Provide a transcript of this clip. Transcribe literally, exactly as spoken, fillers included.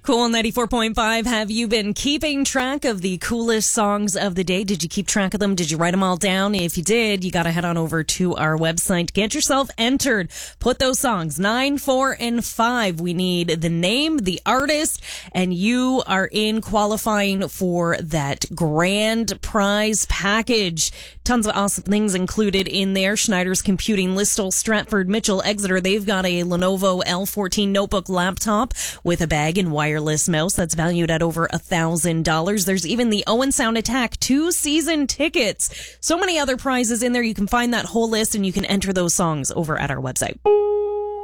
Cool ninety-four point five. Have you been keeping track of the coolest songs of the day? Did you keep track of them? Did you write them all down? If you did, you got to head on over to our website. Get yourself entered. Put those songs nine, four, and five. We need the name, the artist, and you are in qualifying for that grand prize package. Tons of awesome things included in there. Schneider's Computing, Listowel, Stratford, Mitchell, Exeter. They've got a Lenovo L fourteen notebook laptop with a bag and wireless mouse that's valued at over a thousand dollars. There's even the Owen Sound Attack two season tickets. So many other prizes in there. You can find that whole list and you can enter those songs over at our website.